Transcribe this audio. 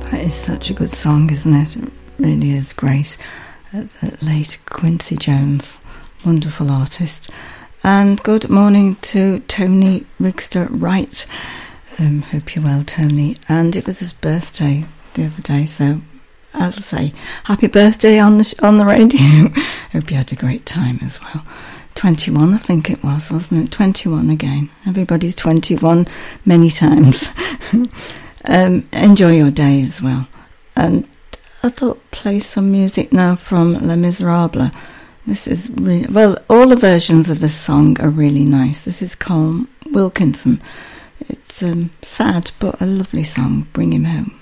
That is such a good song, isn't it? It really is great. The late Quincy Jones, wonderful artist. And good morning to Tony Rigster Wright. Hope you're well, Tony. And it was his birthday the other day, so I'll say happy birthday on the radio. Hope you had a great time as well. 21, I think it was, wasn't it? 21 again. Everybody's 21 many times. Enjoy your day as well. And I thought play some music now from Les Miserables. This is really, well, all the versions of this song are really nice. This is Carl Wilkinson. It's sad but a lovely song. Bring Him Home.